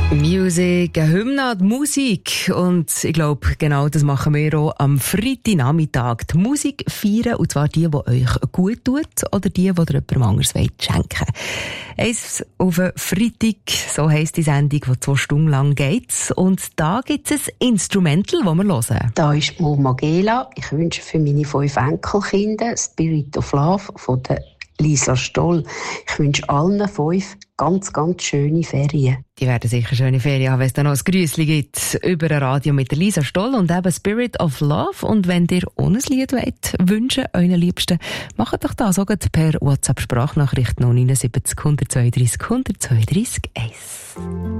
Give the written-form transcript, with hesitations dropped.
Musik, eine Hymne, die Musik. Und ich glaube, genau das machen wir auch am Freitagnachmittag. Die Musik feiern, und zwar die euch gut tut oder die ihr jemandem anderes schenken wollt. Eins auf den Freitag, so heisst die Sendung, die 2 Stunden lang geht. Und da gibt es ein Instrumental, das wir hören. Da ist Murma Gela. Ich wünsche für meine 5 Enkelkinder Spirit of Love von der Lisa Stoll. Ich wünsche allen 5 ganz, ganz schöne Ferien. Die werden sicher schöne Ferien haben, wenn es dann noch ein Grüßli gibt über ein Radio mit der Lisa Stoll und eben Spirit of Love. Und wenn ihr ohne ein Lied wünschen euren Liebsten, macht doch das auch per WhatsApp-Sprachnachricht 079 132 132 1.